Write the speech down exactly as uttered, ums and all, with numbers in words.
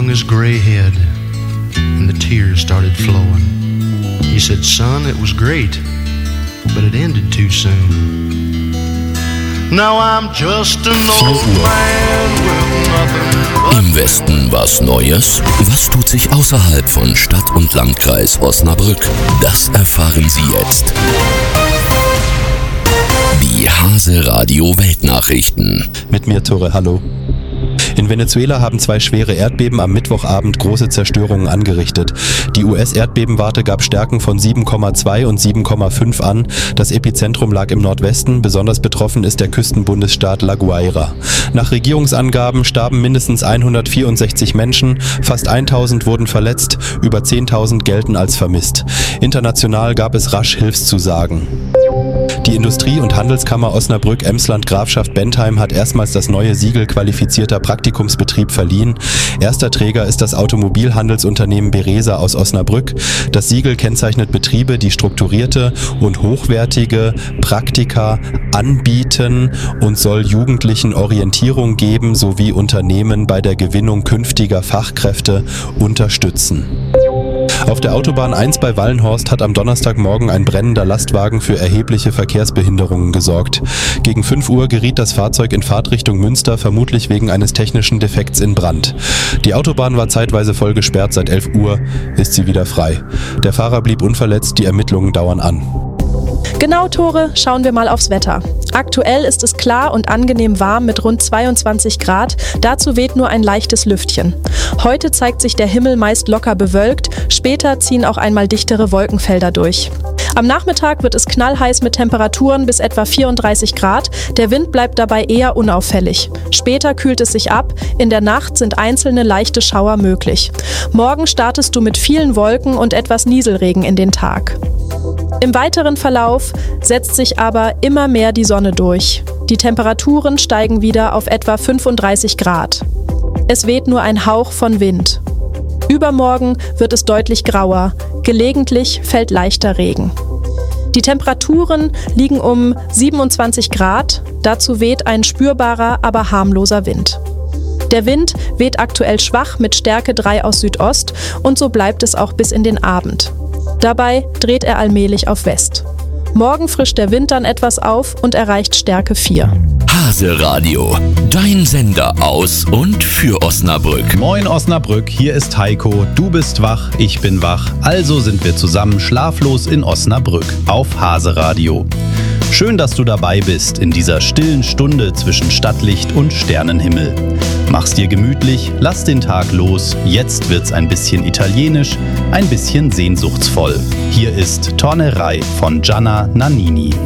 hung his gray head, and the tears started flowing. He said, "Son, it was great, but it ended too soon. Now I'm just an old man with nothing but..." Im Westen was Neues? Was tut sich außerhalb von Stadt und Landkreis Osnabrück? Das erfahren Sie jetzt. Die Hase Radio Weltnachrichten. Mit mir Tore, hallo. In Venezuela haben zwei schwere Erdbeben am Mittwochabend große Zerstörungen angerichtet. Die U S-Erdbebenwarte gab Stärken von sieben Komma zwei und sieben Komma fünf an. Das Epizentrum lag im Nordwesten. Besonders betroffen ist der Küstenbundesstaat La Guaira. Nach Regierungsangaben starben mindestens hundertvierundsechzig Menschen, fast tausend wurden verletzt, über zehntausend gelten als vermisst. International gab es rasch Hilfszusagen. Die Industrie- und Handelskammer Osnabrück-Emsland-Grafschaft Bentheim hat erstmals das neue Siegel qualifizierter Praktikumsbetrieb verliehen. Erster Träger ist das Automobilhandelsunternehmen Beresa aus Osnabrück. Das Siegel kennzeichnet Betriebe, die strukturierte und hochwertige Praktika anbieten und soll Jugendlichen Orientierung geben sowie Unternehmen bei der Gewinnung künftiger Fachkräfte unterstützen. Auf der Autobahn eins bei Wallenhorst hat am Donnerstagmorgen ein brennender Lastwagen für erhebliche Verkehrsbehinderungen gesorgt. Gegen fünf Uhr geriet das Fahrzeug in Fahrtrichtung Münster, vermutlich wegen eines technischen Defekts in Brand. Die Autobahn war zeitweise voll gesperrt, seit elf Uhr ist sie wieder frei. Der Fahrer blieb unverletzt, die Ermittlungen dauern an. Genau, Tore, schauen wir mal aufs Wetter. Aktuell ist es klar und angenehm warm mit rund zweiundzwanzig Grad. Dazu weht nur ein leichtes Lüftchen. Heute zeigt sich der Himmel meist locker bewölkt. Später ziehen auch einmal dichtere Wolkenfelder durch. Am Nachmittag wird es knallheiß mit Temperaturen bis etwa vierunddreißig Grad. Der Wind bleibt dabei eher unauffällig. Später kühlt es sich ab. In der Nacht sind einzelne leichte Schauer möglich. Morgen startest du mit vielen Wolken und etwas Nieselregen in den Tag. Im weiteren Verlauf setzt sich aber immer mehr die Sonne durch. Die Temperaturen steigen wieder auf etwa fünfunddreißig Grad. Es weht nur ein Hauch von Wind. Übermorgen wird es deutlich grauer. Gelegentlich fällt leichter Regen. Die Temperaturen liegen um siebenundzwanzig Grad. Dazu weht ein spürbarer, aber harmloser Wind. Der Wind weht aktuell schwach mit Stärke drei aus Südost und so bleibt es auch bis in den Abend. Dabei dreht er allmählich auf West. Morgen frischt der Wind dann etwas auf und erreicht Stärke vier. Hase Radio, dein Sender aus und für Osnabrück. Moin Osnabrück, hier ist Heiko. Du bist wach, ich bin wach. Also sind wir zusammen schlaflos in Osnabrück auf Hase Radio. Schön, dass du dabei bist in dieser stillen Stunde zwischen Stadtlicht und Sternenhimmel. Mach's dir gemütlich, lass den Tag los. Jetzt wird's ein bisschen italienisch, ein bisschen sehnsuchtsvoll. Hier ist Tornerei von Gianna Nannini.